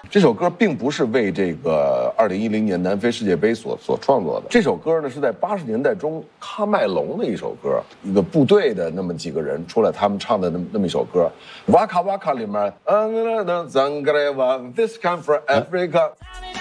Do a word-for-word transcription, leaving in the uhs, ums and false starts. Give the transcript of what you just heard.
这首歌并不是为这个二零一零年南非世界杯所所创作的。这首歌呢是在八十年代中喀麦隆的一首歌，一个部队的那么几个人出来，他们唱的那么那么一首歌。哇卡哇卡里面，This come from Africa。